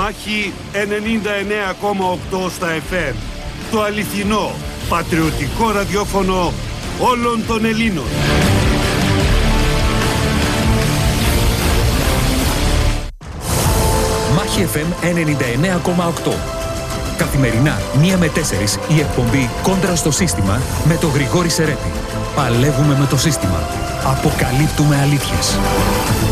Μάχη 99,8 στα FM. Το αληθινό, πατριωτικό ραδιόφωνο όλων των Ελλήνων. Μάχη FM 99,8. Καθημερινά 1 με 4 η εκπομπή Κόντρα στο σύστημα με τον Γρηγόρη Σερέπη. Παλεύουμε με το σύστημα. Αποκαλύπτουμε αλήθειες.